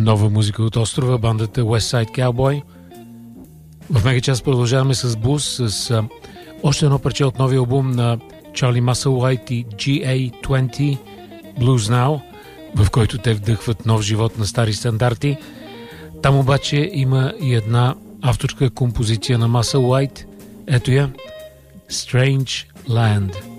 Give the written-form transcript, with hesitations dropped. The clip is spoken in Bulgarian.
Нова музика от острова, бандата West Side Cowboy. В мегачас продължаваме с блуз, с още едно парче от новия албум на Чарли Musselwhite и GA20 Blues Now, в който те вдъхват нов живот на стари стандарти. Там обаче има и една авторска композиция на Musselwhite. Ето я, Strange Land.